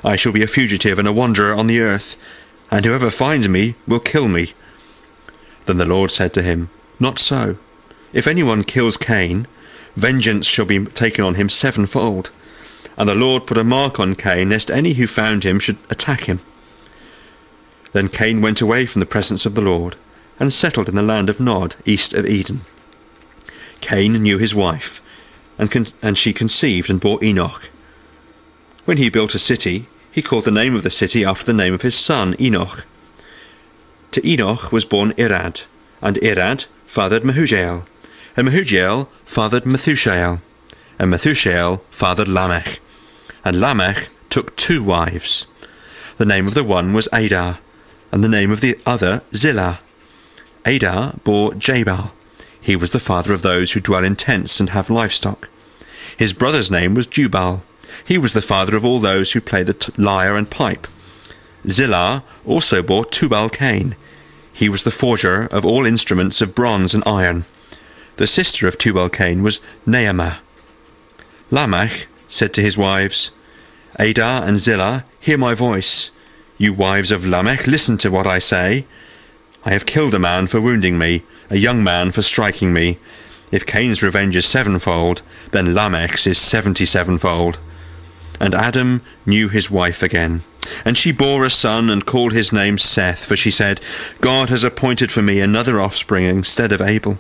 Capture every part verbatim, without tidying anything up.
I shall be a fugitive and a wanderer on the earth, and whoever finds me will kill me." Then the Lord said to him, "Not so. If anyone kills Cain, vengeance shall be taken on him sevenfold." And the Lord put a mark on Cain, lest any who found him should attack him. Then Cain went away from the presence of the Lord, and settled in the land of Nod, east of Eden. Cain knew his wife, and, con- and she conceived and bore Enoch. When he built a city, he called the name of the city after the name of his son, Enoch. To Enoch was born Irad, and Irad fathered Mehujael, and Mehujael fathered Methushael, and Methushael fathered Lamech. And Lamech took two wives. The name of the one was Adah, and the name of the other Zillah. Adah bore Jabal. He was the father of those who dwell in tents and have livestock. His brother's name was Jubal. He was the father of all those who play the t- lyre and pipe. Zillah also bore Tubal-Cain. He was the forger of all instruments of bronze and iron. The sister of Tubal-Cain was Naamah. Lamech said to his wives, "Adah and Zillah, hear my voice. You wives of Lamech, listen to what I say. I have killed a man for wounding me, a young man for striking me. If Cain's revenge is sevenfold, then Lamech's is seventy-sevenfold." And Adam knew his wife again, and she bore a son and called his name Seth, for she said, "God has appointed for me another offspring instead of Abel."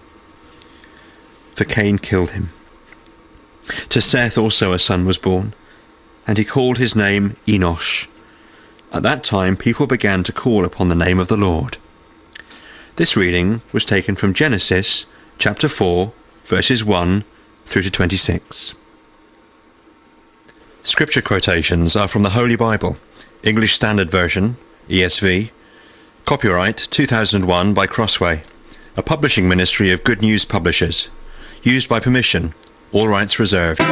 For Cain killed him. To Seth also a son was born, and he called his name Enosh. At that time people began to call upon the name of the Lord. This reading was taken from Genesis chapter four, verses one through to twenty-six. Scripture quotations are from the Holy Bible, English Standard Version, E S V, copyright two thousand one by Crossway, a publishing ministry of Good News Publishers, used by permission, all rights reserved.